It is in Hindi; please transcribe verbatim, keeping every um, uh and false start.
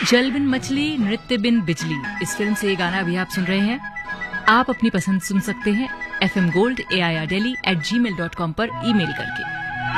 जल बिन मछली नृत्य बिन बिजली, इस फिल्म से ये गाना अभी आप सुन रहे हैं। आप अपनी पसंद सुन सकते हैं F M gold A I R daily eight ji mail dot com पर ईमेल करके।